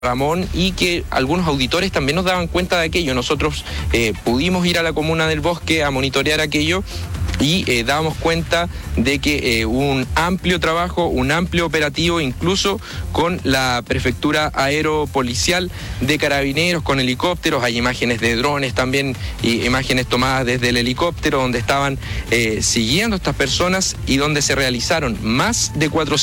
Ramón, y que algunos auditores también nos daban cuenta de aquello. Nosotros pudimos ir a la comuna del Bosque a monitorear aquello y dábamos cuenta de que hubo un amplio trabajo, un amplio operativo, incluso con la prefectura aeropolicial de Carabineros, con helicópteros. Hay imágenes de drones también, y imágenes tomadas desde el helicóptero donde estaban siguiendo a estas personas y donde se realizaron más de 400